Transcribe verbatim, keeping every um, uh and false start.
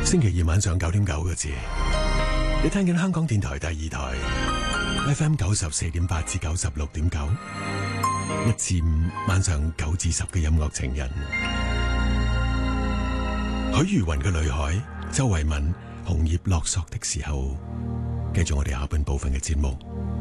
星期二晚上九點九個字，你聽緊香港電台第二台 F M 九十四點八至九十六點九，一至五晚上九至十嘅音樂情人，許茹芸嘅淚海，周慧敏紅葉落索的時候，繼續我哋下半部分嘅節目。